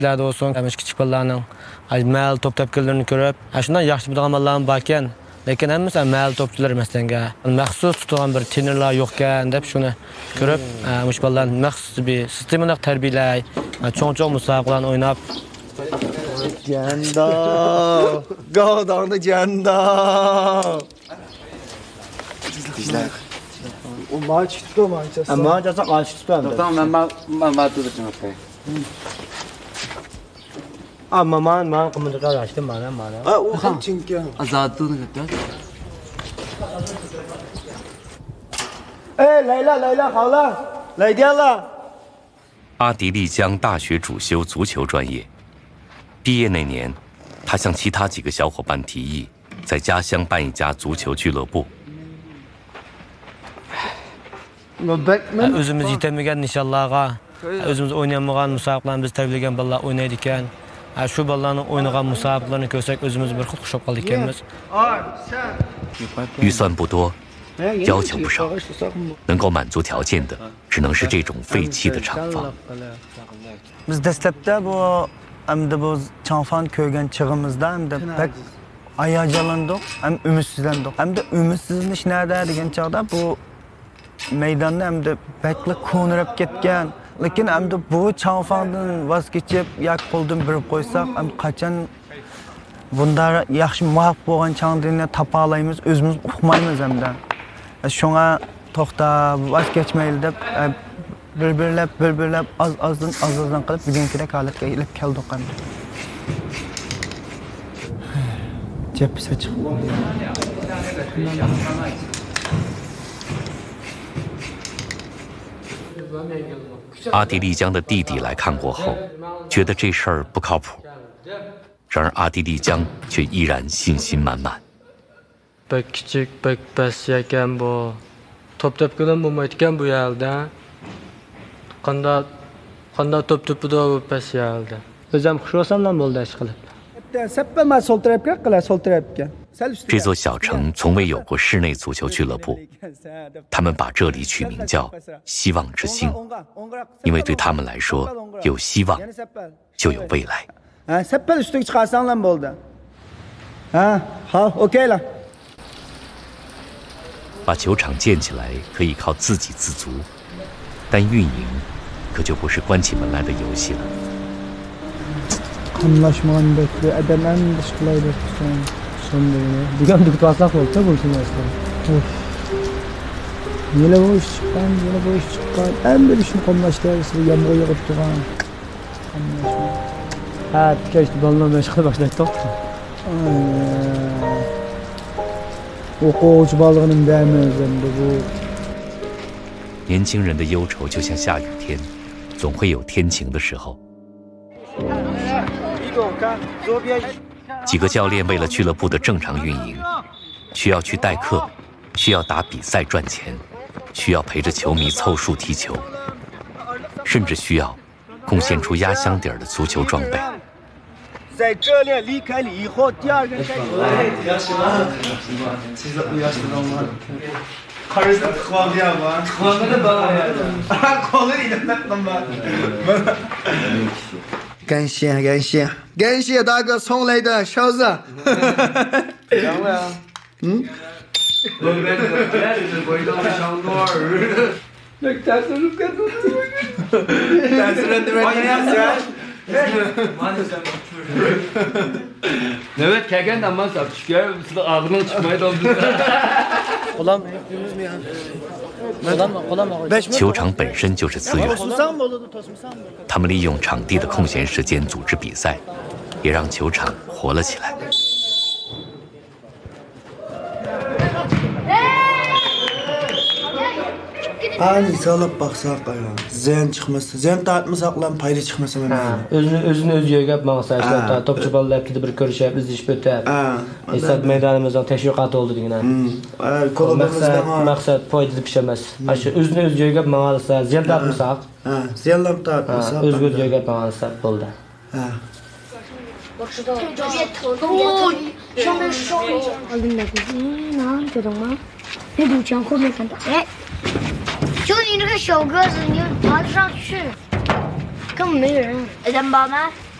Lada olsun, kichik bolalarning mal top tepkilerini ko'rib, shundan yaxshi biladigan bolalar bor ekan. Lekin hammasi mal topchilar emasanga. Maxsus tutgan bir trenerlar yo'q ekan deb shuni ko'rib, mush bolalarni maxsus bir sistemada tarbiyalay, cho'ng-cho'ng musobaqalarni o'ynab Janda, Godongda janda. Dizlar. O maç tuttu Manchester. Ama jasa maç tuttu. Tamam ben tutacağım okey. Ama man komuta açtım bana. O ham çünkü. Azadını götür. Leyla hala. Leyla. 阿迪丽江大学主修足球专业，毕业那年，他向其他几个小伙伴提议，在家乡办一家足球俱乐部。 Özümüz yetemigen nişanlarga, özümüz oynayamagan musabaqalarni biz tarbiyalagan bolalar oynaydi ekan. Shu bolalarning o'ynagan musabaqalarni ko'rsak o'zimiz bir xil xushab qoldik ekanmiz. 预算不多，要求不少，能够满足条件的，只能是这种废弃的厂房。 Biz dastlabda bu hamda bu chanfon ko'rgan chig'imizda hamda pek hayajonlandik, ham umidsizlandik. Hamda umidsizdanish nada degan chog'da bu maydonda hamda bekli ko'nirib ketgan. Lekin hamda bu chanfondan voz kechib, yoki qo'ldan berib qo'ysak, ham qachon bunda yaxshi muvaffaq bo'lgan chanfonni topa olamiz, o'zimiz uqmaymiz hamda. Shunga to'xtab voz kechmayli deb bir-birlab azdan qilib bugunkidek holatga kelib keldik ham. Cephisi açık. 阿迪丽江的弟弟来看过后，觉得这事儿不靠谱。然而阿迪丽江却依然信心满满。 Pek kichik, pek past ekan bu. Top tepkidan bo'lmaydigan bu yerda. Qanday top tepida bu past yerda. O'zim xush bo'lsam bo'ldi ish qilib. 这座小城从未有过室内足球俱乐部，他们把这里取名叫“希望之星”，因为对他们来说，有希望就有未来。 好 ，OK 了。 把球场建起来可以靠自给自足，但运营可就不是关起门来的游戏了。 Anlaşmagan bekli adam en dışkılaydı sonunda. Bugün düktü aslak oldu bu işin aslında. Yine bu iş çıkan, en bir işin konlaştı, size yağmur yağıp tuğan. Ha, işte balına meşgul başladık. Okuyucu balığının değmezdi bu. 年轻人的忧愁就像下雨天，总会有天晴的时候。 几个教练为了俱乐部的正常运营，需要去代课，需要打比赛赚钱，需要陪着球迷凑数踢球，甚至需要贡献出压箱底儿的足球装备。 在这里离开了以后，第二个赛季。Karısı tıkvam diye var. Tıkvamda da bana ya. Kolu iğnemden bana. 感谢大哥送来的勺子。凉了呀？嗯。 Evet, kegen ama sapçıkıyor. Ağzından çıkmayı doldu. 球场本身就是资源，他们利用场地的空闲时间组织比赛，也让球场活了起来。 Ani salab baksak ya. Ziyan çıkmasa, ziyan tartmasak lan payda çıkmasa mı? Özünü öz yögəb mağasa işləb, topçu ballar hepsi bir görüşəb, biz iş bötəb. Hesab meydanımızdan təşviqat oldu deyinə. Məqsəd payda pişəməz. Özünü öz yögəb mağasa, ziyan tartmasaq. Ziyanlar tartmasak. Özünü öz yögəb mağasa oldu. 我知道，这边头动哦，上面烧了。这懂吗？那堵墙后面看到，哎，就你这个小个子，你爬得上去，根本没人。能包吗？